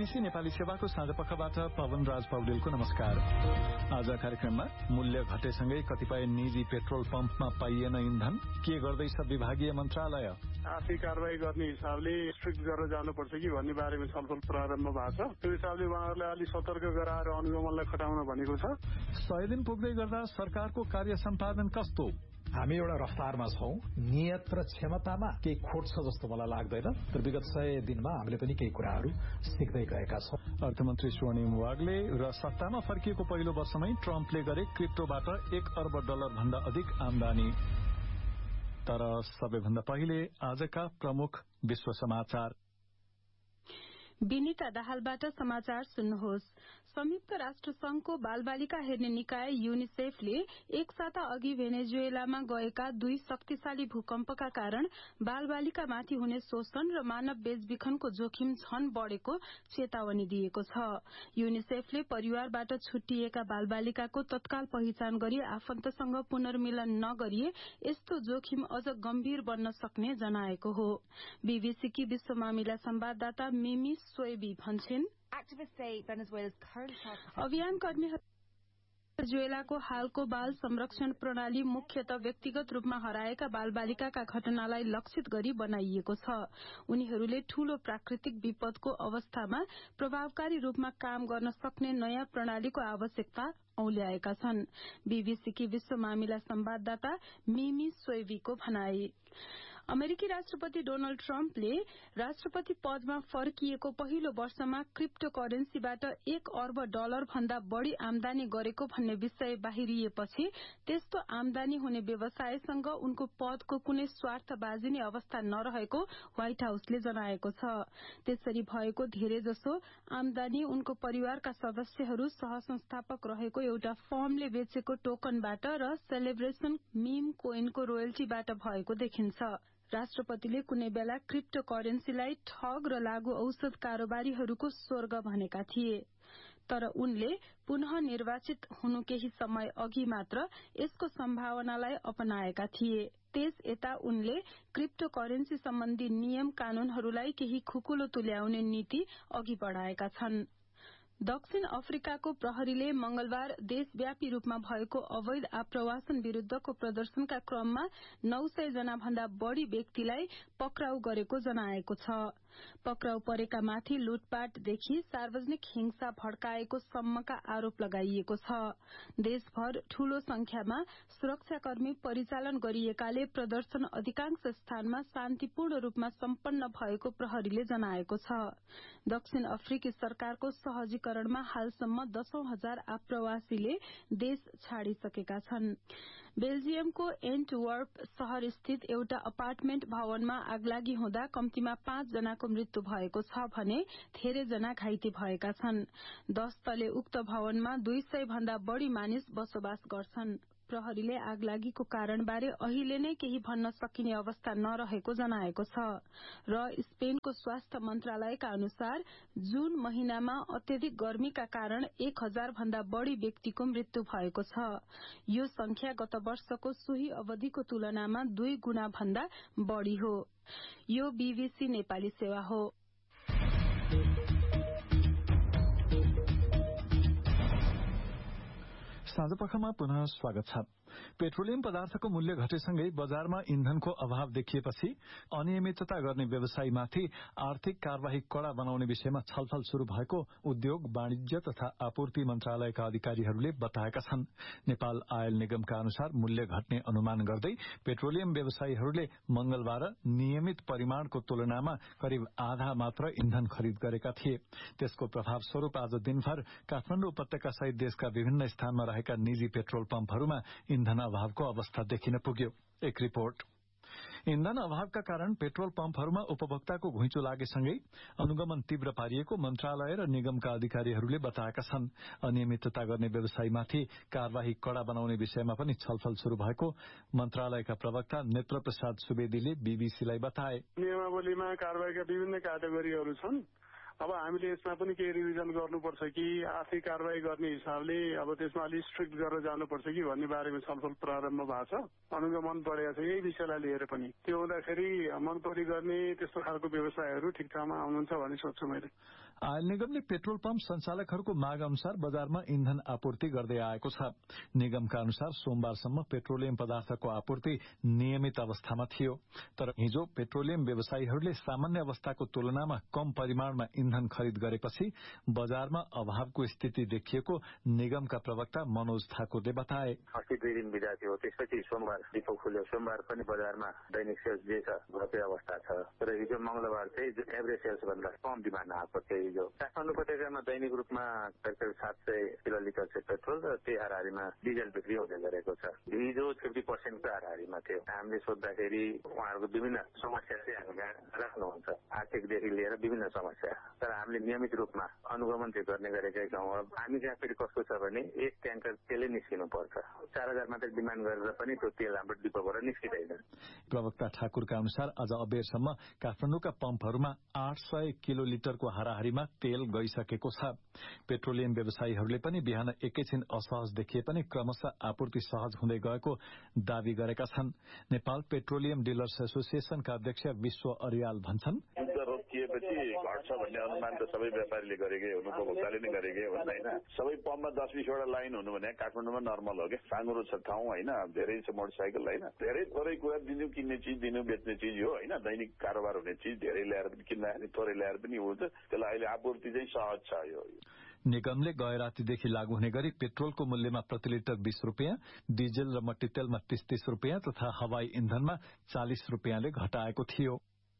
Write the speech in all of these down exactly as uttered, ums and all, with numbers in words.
BBC Nepali सेवाको साँझपखबाट पवन राज पौडेलको नमस्कार। आज कार्यक्रममा मूल्य घटेसँगै कतिपय निजी पेट्रोल पम्पमा पाइएन इन्धन, के गर्दैछ विभागीय मन्त्रालय, आर्थिक कारवाही गर्ने हिसाबले स्ट्रिक्ट गरेर जानुपर्छ कि भन्ने बारेमा छलफल प्रारम्भ भएको छ। त्यो हिसाबले उहाँहरूले अलि सतर्क गराएर अनुगमनलाई खटाउन भनेको छ। सय दिन पुग्दै गर्दा सरकारको कार्य सम्पादन कस्तो? हामी एउटा रफ्तारमा छौं, नियत र क्षमतामा केही खोट छ जस्तो मलाई लाग्दैन। तर विगत सय दिनमा हामीले पनि केही कुराहरू सिक्दै गएका छौं। अर्थमन्त्री स्वर्णिम वाग्ले र सत्तामा फर्किएको पहिलो वर्षमै ट्रम्पले गरे क्रिप्टोबाट एक अर्ब डलर भन्दा अधिक आमदानी। तर सबैभन्दा पहिले आजका प्रमुख विश्व समाचार। विनिता दाहालबाट समाचार सुन्नुहोस्। संयुक्त राष्ट्र संघको बालबालिका हेर्ने निकाय युनिसेफले एक साता अघि भेनेजुएलामा गएका दुई शक्तिशाली भूकम्पका कारण बालबालिकामाथि हुने शोषण र मानव बेचबिखनको जोखिम झन बढ़ेको चेतावनी दिएको छ। युनिसेफले परिवारबाट छुट्टिएका बालबालिकाको तत्काल पहिचान गरी आफन्तसँग पुनर्मिलन नगरिए यस्तो जोखिम अझ गम्भीर बन्न सक्ने जनाएको हो। बीबीसीकी विश्व मामिला संवाददाता मिमी सोएबी भन्छन्, अभियान कर्मीहरू भेनेजुएलाको हालको बाल संरक्षण प्रणाली मुख्यतः व्यक्तिगत रूपमा हराएका बालबालिकाका घटनालाई लक्षित गरी बनाइएको छ। उनीहरूले ठूलो प्राकृतिक विपदको अवस्थामा प्रभावकारी रूपमा काम गर्न सक्ने नयाँ प्रणालीको आवश्यकता औल्याएका छन्। बीबीसीकी विश्व मामिला संवाददाता मिमी सोएबीको भनाई। अमेरिकी राष्ट्रपति डोनाल्ड ट्रम्पले राष्ट्रपति पदमा फर्किएको पहिलो वर्षमा क्रिप्टो करेन्सीबाट एक अर्ब डलर भन्दा बढ़ी आमदानी गरेको भन्ने विषय बाहिरिएपछि त्यस्तो आमदानी हुने व्यवसायसँग उनको पदको कुनै स्वार्थ बाजिने अवस्था नरहेको व्हाइट हाउसले जनाएको छ। त्यसरी भएको धेरैजसो आमदानी उनको परिवारका सदस्यहरू सहसंस्थापक रहेको एउटा फर्मले बेचेको टोकनबाट र सेलिब्रेशन मीम कोइनको रोयल्टीबाट भएको देखिन्छ। राष्ट्रपतिले कुनै बेला क्रिप्टो करेन्सीलाई ठग र लागू औषध कारोबारीहरूको स्वर्ग भनेका थिए। तर उनले पुनः निर्वाचित हुनु केही समय अघि मात्र यसको सम्भावनालाई अपनाएका थिए। त्यस यता उनले क्रिप्टो करेन्सी सम्बन्धी नियम कानूनहरूलाई केही खुकुलो तुल्याउने नीति अघि बढ़ाएका छन्। दक्षिण अफ्रिकाको प्रहरीले मंगलबार देशव्यापी रूपमा भएको अवैध आप्रवासन विरूद्धको प्रदर्शनका क्रममा नौ सय जना भन्दा बढ़ी व्यक्तिलाई पक्राउ गरेको जनाएको छ। पक्राउ परेका माथि लुटपाटदेखि सार्वजनिक हिंसा भड्काएको सम्मका आरोप लगाइएको छ। देशभर ठूलो संख्यामा सुरक्षाकर्मी परिचालन गरिएकाले प्रदर्शन अधिकांश स्थानमा शान्तिपूर्ण रूपमा सम्पन्न भएको प्रहरीले जनाएको छ। दक्षिण अफ्रिकी सरकारको सहजीकरणमा हालसम्म दशौं हजार आप्रवासीले देश छाडिसकेका छन्। बेल्जियमको एन्टवर्प शहर स्थित एउटा अपार्टमेन्ट भवनमा आगलागी हुँदा कम्तीमा पाँच जनाको मृत्यु भएको छ भने धेरै जना घाइते भएका छन्। दश तले उक्त भवनमा दुई सय भन्दा बढ़ी मानिस बसोबास गर्छन्। प्रहरीले आगलागीको कारणबारे अहिले नै केही भन्न सकिने अवस्था नरहेको जनाएको छ र स्पेनको स्वास्थ्य मन्त्रालयका अनुसार जून महिनामा अत्यधिक गर्मीका कारण एक हजार भन्दा बढ़ी व्यक्तिको मृत्यु भएको छ। यो संख्या गत वर्षको सोही अवधिको तुलनामा दुई गुणा भन्दा बढ़ी हो। यो बीबीसी नेपाली सेवा हो। साँझपखमा पुनः स्वागत छ। पेट्रोलियम पदार्थको मूल्य घटेसँगै बजारमा इन्धनको अभाव देखिएपछि अनियमितता गर्ने व्यवसायीमाथि आर्थिक कार्यवाही कड़ा बनाउने विषयमा छलफल शुरू भएको उद्योग वाणिज्य तथा आपूर्ति मन्त्रालयका अधिकारीहरूले बताएका छन्। नेपाल आयल निगमका अनुसार मूल्य घट्ने अनुमान गर्दै पेट्रोलियम व्यवसायीहरूले मंगलबार नियमित परिमाणको तुलनामा करिब आधा मात्र इन्धन खरिद गरेका थिए। त्यसको प्रभाव स्वरूप आज दिनभर काठमाडौँ उपत्यका सहित देशका विभिन्न स्थानमा रहेका निजी पेट्रोल पम्पहरूमा इन्धन अभावको अवस्था देखिन पुग्यो। एक रिपोर्ट। इन्धन अभावका कारण पेट्रोल पम्पहरूमा उपभोक्ताको घुइँचो लागेसँगै अनुगमन तीव्र पारिएको मन्त्रालय र निगमका अधिकारीहरूले बताएका छन्। अनियमितता गर्ने व्यवसायीमाथि कार्यवाही कड़ा बनाउने विषयमा पनि छलफल शुरू भएको मन्त्रालयका प्रवक्ता नेत्र प्रसाद सुवेदीले बीबीसीलाई बताए। नियमावलीमा कार्यवाहीका विभिन्न क्याटेगोरीहरू छन्। अब हामीले यसमा पनि केही रिभिजन गर्नुपर्छ कि आर्थिक कारवाही गर्ने हिसाबले अब त्यसमा अलिक स्ट्रिक्ट गरेर जानुपर्छ कि भन्ने बारेमा छलफल प्रारम्भ भएको छ। अनुगमन बढेको छ यही विषयलाई लिएर पनि। त्यो हुँदाखेरि मनपरी गर्ने त्यस्तो खालको व्यवसायहरू ठिक ठाउँमा आउनुहुन्छ भन्ने सोच्छु मैले। आयल निगमले पेट्रोल पम्प संचालकहरूको माग अनुसार बजारमा इन्धन आपूर्ति गर्दै आएको छ। निगमका अनुसार सोमबारसम्म पेट्रोलियम पदार्थको आपूर्ति नियमित अवस्थामा थियो, तर हिजो पेट्रोलियम व्यवसायीहरूले सामान्य अवस्थाको तुलनामा कम परिमाणमा इन्धन खरिद गरेपछि बजारमा अभावको स्थिति देखिएको निगमका प्रवक्ता मनोज ठाकुरले बताए। अस्ति दुई दिन बिदा थियो, त्यसपछि सोमबार डिपो खुल्यो। सोमबार पनि बजारमा दैनिक सेल्स जे छ भएकै अवस्था छ, तर हिजो मंगलबार चाहिँ एभरेज सेल्स भन्दा कम डिमान्ड आएको थियो। हिजो काठमाडौँ उपत्यकामा दैनिक रूपमा करिब सात सय किलो लिटर चाहिँ पेट्रोल र त्यही हाराहारीमा डिजल बिक्री हुँदै गरेको छ। हिजो फिफ्टी पर्सेन्टको हाराहारीमा थियो। हामीले सोद्धाखेरि उहाँहरूको विभिन्न समस्या चाहिँ हामी राख्नुहुन्छ, आर्थिकदेखि लिएर विभिन्न समस्या, तर हामीले नियमित रूपमा अनुगमन चाहिँ गर्ने गरेका छौँ। हामी कहाँ फेरि कस्तो छ भने एक ट्याङ्कर तेलै निस्किनु पर्छ, चार हजार मात्रै डिमान्ड गरेर पनि त्यो तेल हाम्रो डिपोबाट निस्किँदैन। प्रवक्ता ठाकुरका अनुसार आज अबेरसम्म काठमाडौँका पम्पहरूमा आठ सय किलो लिटरको हाराहारीमा तेल गइसकेको छ। पेट्रोलियम व्यवसायीहरूले पनि बिहान एकैछिन असहज देखिए पनि क्रमशः आपूर्ति सहज हुँदै गएको दावी गरेका छन्। नेपाल पेट्रोलियम डीलर्स एसोसिएशनका अध्यक्ष विश्व अरियाल भन्छन्, रोकिएपछि घट्छ भन्ने अनुमान त सबै व्यापारीले गरेकै हुनु, उपभोक्ताले नै गरेकै हुन् होइन। सबै पम्पमा दस बिसवटा लाइन हुनु भने काठमाडौँमा नर्मल हो कि, साँगुरो छ ठाउँ होइन, धेरै छ मोटरसाइकल होइन, धेरै थोरै कुरा दिनु किन्ने चिज दिनु बेच्ने चिज हो होइन, दैनिक कारोबार हुने चिज धेरै ल्याएर पनि किन्दाखेरि थोरै ल्याएर पनि हुन्छ। त्यसलाई अहिले आपूर्ति चाहिँ सहज छ। यो निगमले गए रातिदेखि लागू हुने गरी पेट्रोलको मूल्यमा प्रति लिटर बीस रूपियाँ, डिजेल र मट्टीतेलमा तीस तीस रूपियाँ तथा हवाई इन्धनमा चालिस रूपियाँले घटाएको थियो।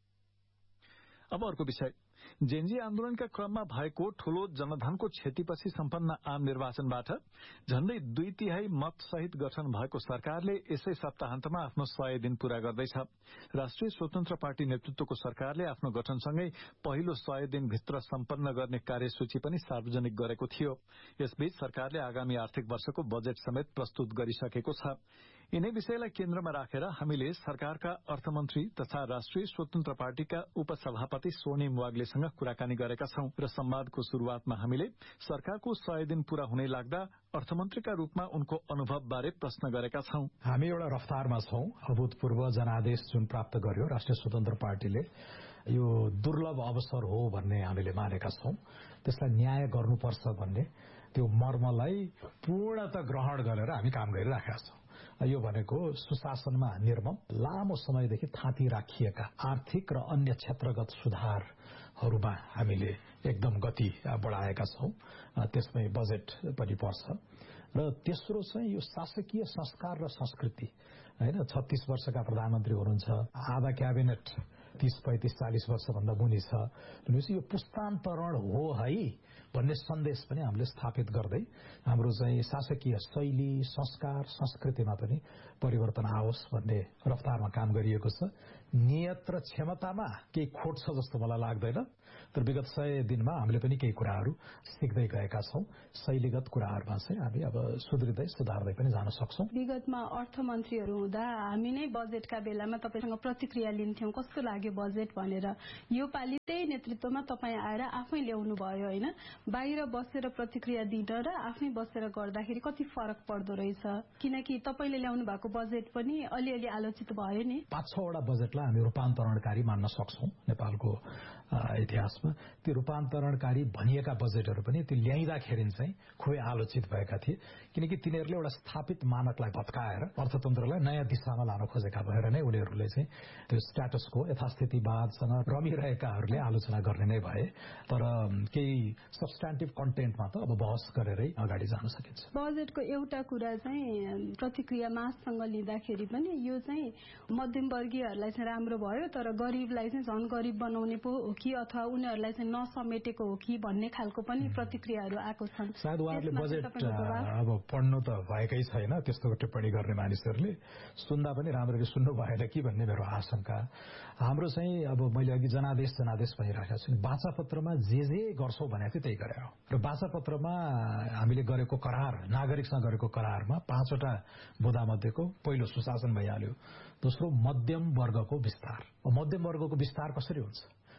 अब अर्को विषय, जेएनजी आन्दोलनका क्रममा भएको ठूलो जनधनको क्षतिपछि सम्पन्न आम निर्वाचनबाट झण्डै दुई तिहाई मत सहित गठन भएको सरकारले यसै सप्ताहन्तमा आफ्नो सय दिन पूरा गर्दैछ। राष्ट्रिय स्वतन्त्र पार्टी नेतृत्वको सरकारले आफ्नो गठनसँगै पहिलो सय दिनभित्र सम्पन्न गर्ने कार्यसूची पनि सार्वजनिक गरेको थियो। यसबीच सरकारले आगामी आर्थिक वर्षको बजेट समेत प्रस्तुत गरिसकेको छ। यिनै विषयलाई केन्द्रमा राखेर हामीले सरकारका अर्थमन्त्री तथा राष्ट्रिय स्वतन्त्र पार्टीका उपसभापति स्वर्णिम वाग्लेसँग कुराकानी गरेका छौं र संवादको शुरूआतमा हामीले सरकारको सय दिन पूरा हुनै लाग्दा अर्थमन्त्रीका रूपमा उनको अनुभव बारे प्रश्न गरेका छौं। हामी एउटा रफ्तारमा छौं। अभूतपूर्व जनादेश जुन प्राप्त गर्यो राष्ट्रिय स्वतन्त्र पार्टीले, यो दुर्लभ अवसर हो भन्ने हामीले मानेका छौं। त्यसलाई न्याय गर्नुपर्छ भन्ने त्यो मर्मलाई पूर्णतः ग्रहण गरेर हामी काम गरिराखेका छौं। यो भनेको सुशासनमा निर्मम लामो समयदेखि थाती राखिएका आर्थिक र अन्य क्षेत्रगत सुधारहरूमा हामीले एकदम गति बढाएका छौं। त्यसमै बजेट पनि पर्छ। र तेस्रो चाहिँ यो शासकीय संस्कार र संस्कृति हैन। छत्तीस वर्षका प्रधानमन्त्री हुनुहुन्छ, आधा क्याबिनेट तीस पैंतीस चालीस वर्षभन्दा मुनि छ भनेपछि यो पुस्तान्तरण हो है भन्ने सन्देश पनि हामीले स्थापित गर्दै हाम्रो चाहिँ शासकीय शैली संस्कार संस्कृतिमा पनि परिवर्तन आओस् भन्ने रफ्तारमा काम गरिएको छ। नियत र क्षमतामा केही खोट छ जस्तो मलाई लाग्दैन, तर विगत सय दिनमा हामीले पनि केही कुराहरू सिक्दै गएका छौं। शैलीगत कुराहरूमा चाहिँ हामी अब सुध्रिँदै सुधार्दै पनि जान सक्छौं। विगतमा अर्थमन्त्रीहरू हुँदा हामी नै बजेटका बेलामा तपाईसँग प्रतिक्रिया लिन्थ्यौं, कस्तो लाग्यो बजेट भनेर। यो पालि त्यही नेतृत्वमा तपाईँ आएर आफै ल्याउनु भयो होइन। बाहिर बसेर प्रतिक्रिया दिन र आफै बसेर गर्दाखेरि कति फरक पर्दो रहेछ, किनकि तपाईले ल्याउनु भएको बजेट पनि अलिअलि आलोचित भयो नि। पाँच छवटा बजेटलाई हामी रूपान्तरणकारी मान्न सक्छौं। नेपालको इतिहासमा त्यो रूपान्तरणकारी भनिएका बजेटहरू पनि त्यो ल्याइँदाखेरि चाहिँ खुबै आलोचित भएका थिए, किनकि तिनीहरूले एउटा स्थापित मानकलाई भत्काएर अर्थतन्त्रलाई नयाँ दिशामा लान खोजेका भएर नै उनीहरूले चाहिँ त्यो स्ट्याटसको यथास्थितिवादसँग रमिरहेकाहरूले आलोचना गर्ने नै भए। तर केही सब्स्ट्यान्टिभ कन्टेन्टमा त अब बहस गरेरै अगाडि जान सकिन्छ। बजेटको एउटा कुरा चाहिँ प्रतिक्रिया माससँग लिँदाखेरि पनि यो चाहिँ मध्यमवर्गीयहरूलाई चाहिँ राम्रो भयो, तर गरीबलाई चाहिँ झन् गरीब बनाउने पो हो कि अथवा उनीहरूलाई चाहिँ नसमेटेको हो कि भन्ने खालको पनि प्रतिक्रियाहरू आएको छन्। सायद उहाँहरूले बजेट अब पढ्नु त भएकै छैन, त्यस्तो टिप्पणी गर्ने मानिसहरूले सुन्दा पनि राम्ररी सुन्नु भएन कि भन्ने मेरो आशंका। हाम्रो चाहिँ अब मैले अघि जनादेश जनादेश भनिराखेको छु, बाचा पत्रमा जे जे गर्छौं भनेको चाहिँ त्यही गरे हो। र बाचा पत्रमा हामीले गरेको करार, नागरिकसँग गरेको करारमा पाँचवटा बुँदा मध्येको पहिलो सुशासन भइहाल्यो, दोस्रो मध्यम वर्गको विस्तार। मध्यम वर्गको विस्तार कसरी हुन्छ?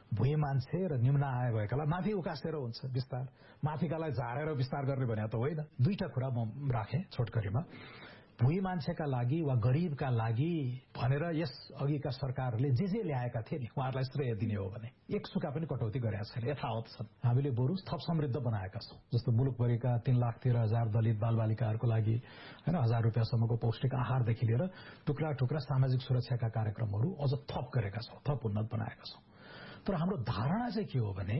भुइँ मान्छे र निम्न आय भएकालाई माथि उकासेर हुन्छ विस्तार, माथिकालाई झारेर विस्तार गर्ने भने त होइन। दुईटा कुरा म राखेँ छोटकरीमा। भुइँ मान्छेका लागि वा गरीबका लागि भनेर यस अघिका सरकारहरूले जे जे ल्याएका थिए नि उहाँहरूलाई श्रेय दिने हो भने एक सुका पनि कटौती गरेका छैन, यथावत छन्। हामीले बरु थप समृद्ध बनाएका छौँ। जस्तो मुलुकभरिका तीन लाख तेह्र हजार दलित बालबालिकाहरूको लागि होइन हजार रुपियाँसम्मको पौष्टिक आहारदेखि लिएर टुक्रा टुक्रा सामाजिक सुरक्षाका कार्यक्रमहरू अझ थप गरेका छौँ, थप उन्नत बनाएका छौँ। तर हाम्रो धारणा चाहिँ के हो भने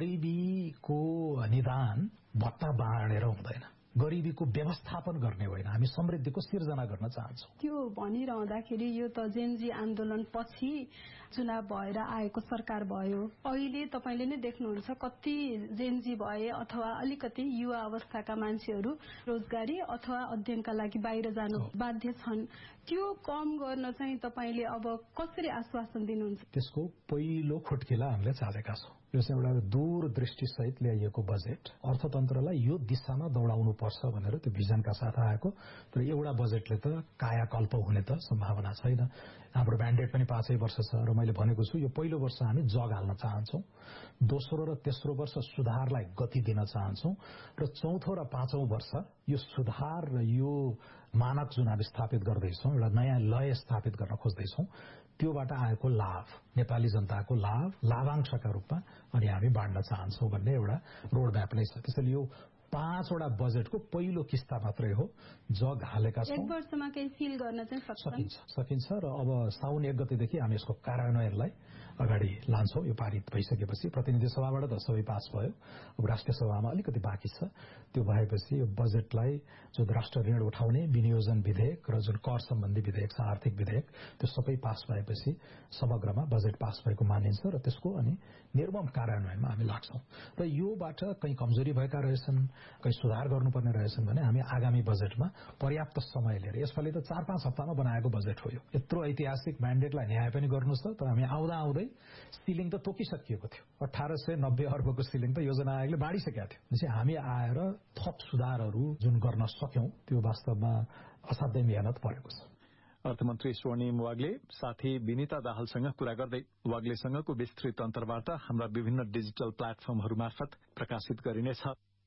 गरिबीको निदान भत्ता बाँडेर हुँदैन, गरिबीको व्यवस्थापन गर्ने होइन, हामी समृद्धिको सिर्जना गर्न चाहन्छौँ। त्यो भनिरहँदाखेरि यो त जेनजी आन्दोलन पछि चुनाव भएर आएको सरकार भयो। अहिले तपाईँले नै देख्नुहुन्छ कति जेनजी भए अथवा अलिकति युवा अवस्थाका मान्छेहरू रोजगारी अथवा अध्ययनका लागि बाहिर जानु बाध्य छन्। त्यो कम गर्न चाहिँ तपाईँले अब कसरी आश्वासन दिनुहुन्छ? त्यसको पहिलो खुट्किला हामीले चालेका छौँ। यो चाहिँ एउटा दूरदृष्टिसहित ल्याइएको बजेट अर्थतन्त्रलाई यो दिशामा दौडाउनु पर्छ भनेर त्यो भिजनका साथ आएको। तर एउटा बजेटले त कायाकल्प हुने त सम्भावना छैन। हाम्रो म्यान्डेट पनि पाँचै वर्ष छ र मैले भनेको छु यो पहिलो वर्ष हामी जग हाल्न चाहन्छौँ, दोस्रो र तेस्रो वर्ष सुधारलाई गति दिन चाहन्छौँ र चौथो र पाँचौं वर्ष यो सुधार र यो मानक जुन हामी स्थापित गर्दैछौँ, एउटा नयाँ लय स्थापित गर्न खोज्दैछौँ, त्योबाट आएको लाभ नेपाली जनताको लाभ लाभांशका रूपमा अनि हामी बाँड्न चाहन्छौँ भन्ने एउटा रोड म्याप नै छ। त्यसैले यो पाँचवटा बजेटको पहिलो किस्ता मात्रै हो, जग हालेका छौँ। एक वर्षमा केही फिल गर्न चाहिँ सकिन्छ सकिन्छ र अब साउन एक गतेदेखि हामी यसको कार्यान्वयनलाई अगाडि लान्छौँ। यो पारित भइसकेपछि प्रतिनिधि सभाबाट त सबै पास भयो, अब राष्ट्रिय सभामा अलिकति बाँकी छ। त्यो भएपछि यो बजेटलाई जुन राष्ट्र ऋण उठाउने विनियोजन विधेयक र जुन कर सम्बन्धी विधेयक छ, आर्थिक विधेयक, त्यो सबै पास भएपछि समग्रमा बजेट पास भएको मानिन्छ र त्यसको अनि निर्मम कार्यान्वयनमा हामी लाग्छौँ। र योबाट कहीँ कमजोरी भएका रहेछन्, कहीँ सुधार गर्नुपर्ने रहेछन् भने हामी आगामी बजेटमा पर्याप्त समय लिएर, यसपालि त चार पाँच हप्तामा बनाएको बजेट हो यो, यत्रो ऐतिहासिक म्यान्डेटलाई न्याय पनि गर्नु छ। तर हामी आउँदा आउँदै सिलिङ त तोकिसकिएको थियो, अठार सय नब्बे अर्बको सिलिङ त योजना आयोगले बाँडिसकेका थियो। त्यसै हामी आएर थप सुधारहरू जुन गर्न सक्यौं त्यो वास्तवमा असाध्यै मेहनत परेको छ। अर्थमन्त्री स्वर्णिम वाग्ले साथी विनिता दाहालसँग कुरा गर्दै वाग्लेसँगको विस्तृत अन्तर्वार्ता हाम्रा विभिन्न डिजिटल प्लेटफर्महरू मार्फत प्रकाशित गरिनेछ।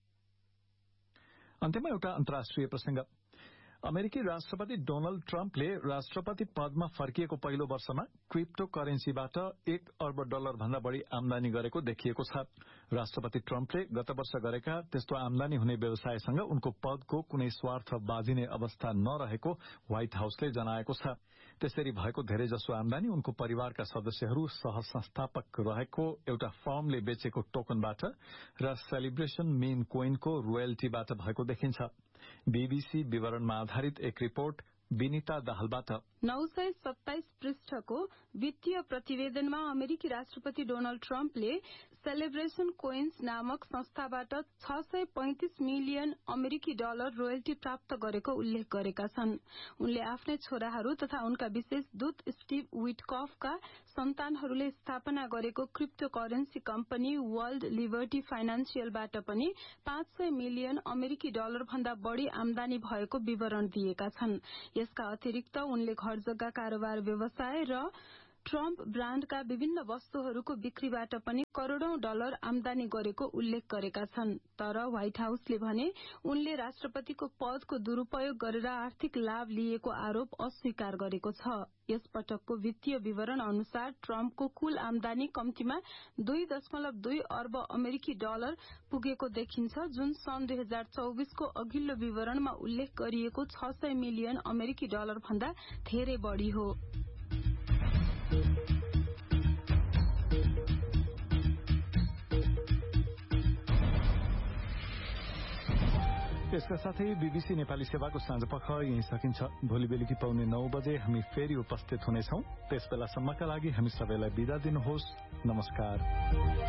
अन्त्यमा एउटा अन्तर्राष्ट्रिय प्रसंग। अमेरिकी राष्ट्रपति डोनाल्ड ट्रम्पले राष्ट्रपति पदमा फर्किएको पहिलो वर्षमा क्रिप्टो करेन्सीबाट एक अर्ब डलर भन्दा बढ़ी आमदानी गरेको देखिएको छ। राष्ट्रपति ट्रम्पले गत वर्ष गरेका त्यस्तो आमदानी हुने व्यवसायसँग उनको पदको कुनै स्वार्थ बाजिने अवस्था नरहेको व्हाइट हाउसले जनाएको छ। त्यसरी भएको धेरैजसो आमदानी उनको परिवारका सदस्यहरू सहसंस्थापक रहेको एउटा फर्मले बेचेको टोकनबाट र सेलिब्रेशन मीम कोइनको रोयल्टीबाट भएको देखिन्छ। बीबीसी विवरणमा आधारित एक रिपोर्ट विनिता दाहालबाट। नौ सय सत्ताइस पृष्ठको वित्तीय प्रतिवेदनमा अमेरिकी राष्ट्रपति डोनाल्ड ट्रम्पले सेलिब्रेशन कोइन्स नामक संस्थाबाट छ सय पैंतिस मिलियन अमेरिकी डलर रोयल्टी प्राप्त गरेको उल्लेख गरेका छन्। उनले आफ्नै छोराहरू तथा उनका विशेष दूत स्टिभ विटकफका सन्तानहरूले स्थापना गरेको crypto currency company world liberty फाइनान्शियलबाट पनि पाँच सय मिलियन अमेरिकी डलर भन्दा बढ़ी आमदानी भएको विवरण दिएका छन्। यसका अतिरिक्त उनले घर जग्गा कारोबार व्यवसाय र ट्रम्प ब्राण्डका विभिन्न वस्तुहरूको बिक्रीबाट पनि करोड़ौं डलर आमदानी गरेको उल्लेख गरेका छन्। तर व्हाइट हाउसले भने उनले राष्ट्रपतिको पदको दुरूपयोग गरेर आर्थिक लाभ लिएको आरोप अस्वीकार गरेको छ। यस पटकको वित्तीय विवरण अनुसार ट्रम्पको कुल आमदानी कम्तीमा दुई दशमलव दुई अर्ब अमेरिकी डलर पुगेको देखिन्छ, जुन सन् दुई हजार चौबिसको अघिल्लो विवरणमा उल्लेख गरिएको छ सय मिलियन अमेरिकी डलर भन्दा धेरै बढ़ी हो। यसका साथै बीबीसी नेपाली सेवाको साँझपख यही सकिन्छ। भोलि बेलुकी पाउने नौ बजे हामी फेरि उपस्थित हुनेछौं। त्यस बेलासम्मका लागि हामी सबैलाई बिदा दिनुहोस्। नमस्कार।